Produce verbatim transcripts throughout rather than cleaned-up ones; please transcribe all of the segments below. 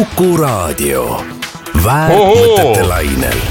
Kuku Raadio. Väärtmõtete lainel.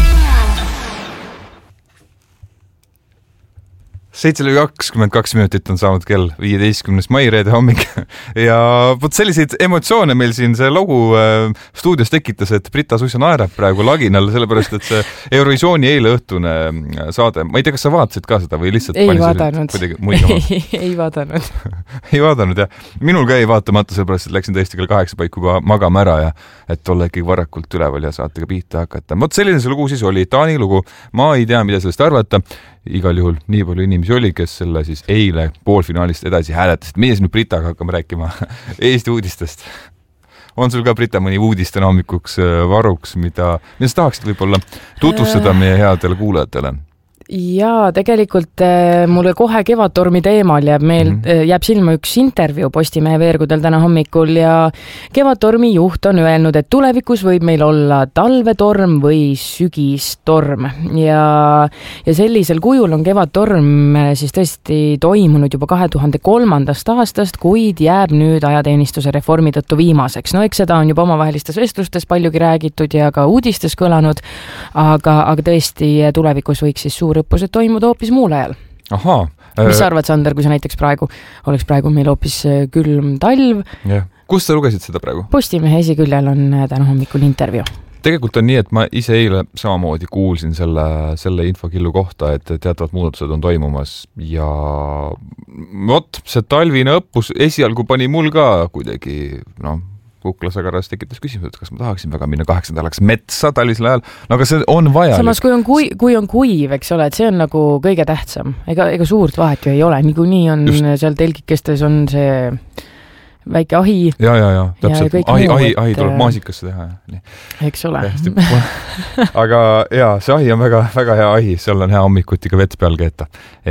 seitse kakskümmend kaks minutit on saanud kell viieteistkümnes mai reede hommik ja võt selliseid emotsioone meil siin see lugu äh, stuudios tekitas, et Brita suisa naerab praegu laginal, sellepärast et see Eurovisiooni eile õhtune saade, ma ei tea, kas sa vaatasid ka seda või lihtsalt ei vaadanud, ei, ei vaadanud ei vaadanud jah, minul ka ei vaatamata, sellepärast et läksin tõesti kell kaheksa paiku magama ära ja et olla ikkagi varakult üleval ja saatega pihta hakata. Võt selline see lugu siis oli, Taani lugu, ma ei tea, mida sellest arvata. Igal juhul nii palju inimesi oli, kes selle siis eile poolfinaalist edasi hääletasid. Meie siin Britaga hakkame rääkima Eesti uudistest. On sul ka, Brita, mõni uudis täna hommikuks varuks, mida, mida sa tahaksid võib-olla tutvustada meie headele kuulajatele? Jaa, tegelikult äh, mulle kohe Kevadtormi teemal jääb, meil, mm -hmm. jääb silma üks intervjuu Postimehe veergudel täna hommikul ja Kevadtormi juht on öelnud, et tulevikus võib meil olla talvetorm või sügistorm ja, ja sellisel kujul on Kevadtorm siis tõesti toimunud juba kahe tuhande kolmandast aastast, kuid jääb nüüd ajateenistuse reformi tõttu viimaseks. No eks seda on juba omavahelistes vestlustes paljugi räägitud ja ka uudistes kõlanud, aga, aga tõesti tulevikus võiks siis suur õppused toimuda hoopis muul ajal. Ahaa. Mis sa arvad, Sander, kui sa näiteks praegu oleks praegu meil hoopis külm talv? Jah. Kus sa lugesid seda praegu? Postimehe esiküljel on täna hommikul intervjuu. Tegelikult on nii, et ma ise eile samamoodi kuulsin selle, selle infokillu kohta, et teatavad muudatused on toimumas ja vot, see talvine õppus esialgu pani mul ka kuidagi, noh, kuklasagaras tekitas küsimus, et kas ma tahaksin väga minna kaheksandalaks metsa talvisel ajal, no aga see on vajalik. Samas, kui on, kui, kui on kuiv, eks ole, et see on nagu kõige tähtsam. Ega, ega suurt vahet ju ei ole, nii kui nii on Just. seal telgikestes on see väike ahi. Ja, ja, ja, täpselt. Ja ahi, ahi, ahi tuleb maasikasse teha. Nii. Eks ole. aga jaa, see ahi on väga, väga hea ahi, seal on hea hommikuti ka vett peal keeta.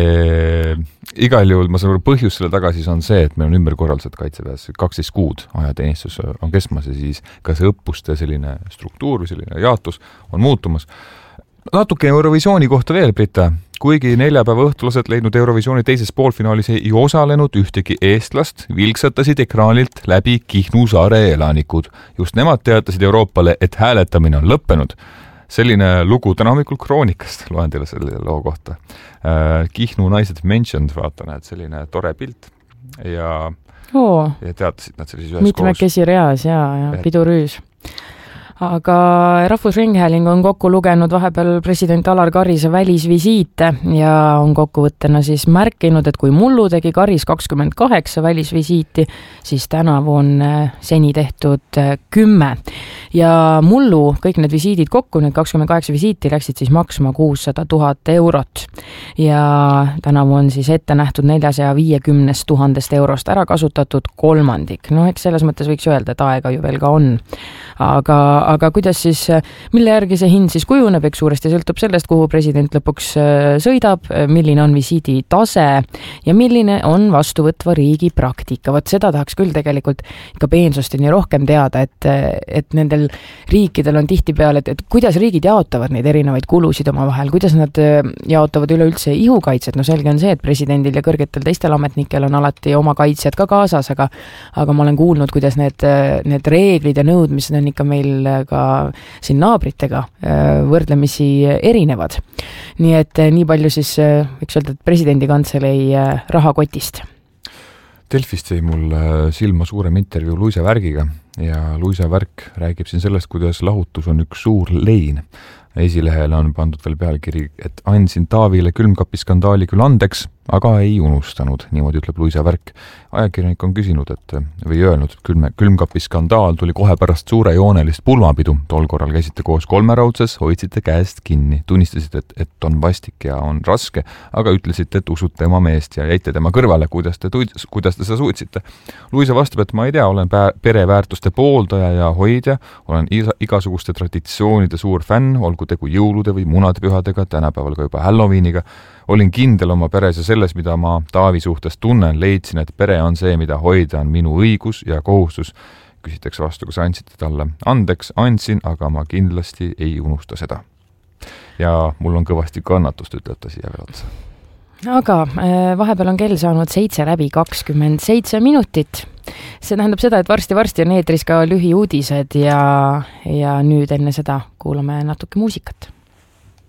E, igal juhul ma saan aru, põhjus selle tagasis on see, et meil on ümberkorraldused kaitseväes kaksteist kuud ajateenistus on kestmas ja siis ka see õppuste selline struktuur, selline jaotus on muutumas. Natuke Eurovisiooni kohta veel, Brita. Kuigi neljapäeva õhtulased leidnud Eurovisiooni teises poolfinaalis ei osalenud ühtegi eestlast, vilksatasid ekraanilt läbi Kihnu saare elanikud. Just nemad teatasid Euroopale, et hääletamine on lõppenud. Selline lugu täna hommikul Kroonikast, loen teile selle loo kohta. Kihnu naised mentioned, vaatan, et selline tore pilt ja, Oo, ja teatasid nad sellises ühes mitmekesi reas ja, ja pidurüüs. Aga Rahvusringhääling on kokku lugenud vahepeal president Alar Karise välisvisiite ja on kokkuvõttena siis märkinud, et kui mullu tegi Karis kakskümmend kaheksa välisvisiiti, siis tänavu on seni tehtud kümme. Ja mullu kõik need visiidid kokku, need kakskümmend kaheksa visiiti läksid siis maksma kuussada tuhat eurot. Ja tänavu on siis ette nähtud neljasaja viiekümnest tuhandest eurost ära kasutatud kolmandik. No eks selles mõttes võiks öelda, et aega ju veel ka on. Aga aga kuidas siis, mille järgi see hind siis kujuneb, eks suuresti sõltub sellest, kuhu president lõpuks sõidab, milline on visiidi tase ja milline on vastuvõtva riigi praktika. Vot seda tahaks küll tegelikult ikka peensusteni rohkem teada, et, et nendel riikidel on tihti peal, et, et kuidas riigid jaotavad neid erinevaid kulusid oma vahel, kuidas nad jaotavad üleüldse ihukaitset. No selge on see, et presidendil ja kõrgetel teistel ametnikel on alati oma kaitsjad ka kaasas, aga, aga ma olen kuulnud, kuidas need, need reeglid ja nõudmised on ikka meil ka siin naabritega võrdlemisi erinevad. Nii et nii palju siis võiks öelda, et presidendi kantselei rahakotist. Delfist sai mul silma suurem intervjuu Luisa Värgiga ja Luisa Värk räägib siin sellest, kuidas lahutus on üks suur lein. Esilehele on pandud veel pealkiri, et andsin Taavile külmkapiskandaali küll andeks, aga ei unustanud, niimoodi ütleb Luisa Värk. Ajakirjanik on küsinud, et või öelnud, et külme, külmkapiskandaal tuli kohe pärast suure joonelist pulmapidu. Tol korral käisite koos kolmeraudses, hoidsite käest kinni, tunnistasite, et, et on vastik ja on raske, aga ütlesite, et usute oma meest ja jäite tema kõrvale, kuidas te, kuidas te seda suutsite. Luisa vastab, et ma ei tea, olen pereväärtuste pooldaja ja hoidja, olen igasuguste traditsioonide suur fänn, olgu tegu jõulude või munadepühadega, tänapäeval ka juba Halloweeniga. Olin kindel oma peres ja selles, mida ma Taavi suhtes tunnen, leidsin, et pere on see, mida hoida on minu õigus ja kohustus. Küsitakse vastu, kas andsite talle andeks, andsin, aga ma kindlasti ei unusta seda. Ja mul on kõvasti kannatust, ütleb ta siia veel otsa. Aga vahepeal on kell saanud seitse läbi kakskümmend seitse minutit. see tähendab seda, et varsti-varsti on eetris ka lühiuudised ja, ja nüüd enne seda kuulame natuke muusikat.